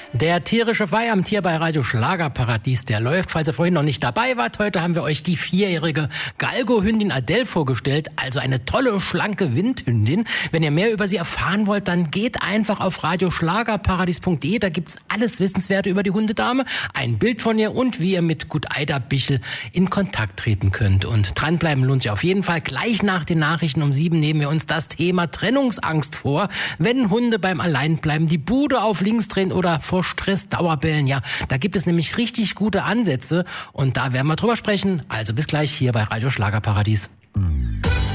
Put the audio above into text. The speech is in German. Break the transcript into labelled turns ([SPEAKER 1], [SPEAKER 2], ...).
[SPEAKER 1] Der tierische Feierabend hier bei Radio Schlagerparadies, der läuft, falls ihr vorhin noch nicht dabei wart. Heute haben wir euch die 4-jährige Galgo-Hündin Adele vorgestellt, also eine tolle, schlanke Windhündin. Wenn ihr mehr über sie erfahren wollt, dann geht einfach auf radioschlagerparadies.de, da gibt's alles Wissenswerte über die Hundedame, ein Bild von ihr und wie ihr mit Gut-Eider Bichel in Kontakt treten könnt. Und dranbleiben lohnt sich auf jeden Fall. Gleich nach den Nachrichten um 7 nehmen wir uns das Thema Trennungsangst vor, wenn Hunde beim Alleinbleiben die Bude auf links drehen oder vor Stress Dauerbellen. Ja, da gibt es nämlich richtig gute Ansätze und da werden wir drüber sprechen. Also bis gleich hier bei Radio Schlagerparadies.